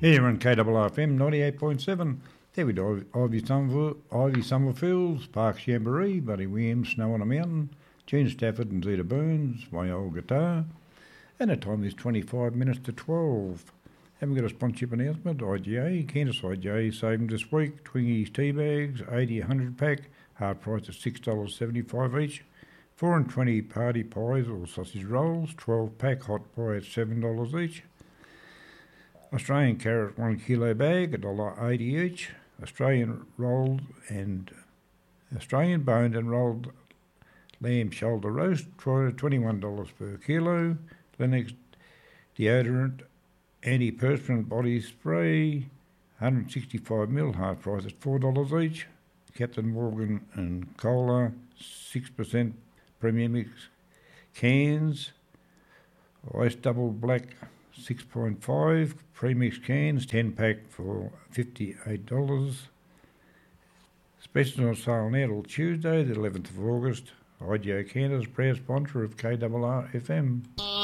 Here on KRRFM 98.7, there we do Ivy Summerfields, Park Jamboree, Buddy Williams, Snow on a Mountain, Gene Stafford and Zeta Burns, my old guitar, and the time is 25 minutes to 12. Haven't got a sponsorship announcement. IGA, Candice IGA saving this week, Twingies tea bags, 80 100 pack, hard price at $6.75 each. 4 and 20 party pies or sausage rolls, 12 pack hot pie at $7 each. Australian carrot 1 kilo bag, $1.80 each. Australian boned and rolled lamb shoulder roast, $21 per kilo. Lennox deodorant antiperspirant body spray, 165ml, half price at $4 each. Captain Morgan and Cola, 6% premium mix cans. Ice double black, 6.5 premix cans, 10 pack for $58. Special on sale now till Tuesday, the 11th of August. IGA Canada's proud sponsor of KRRFM.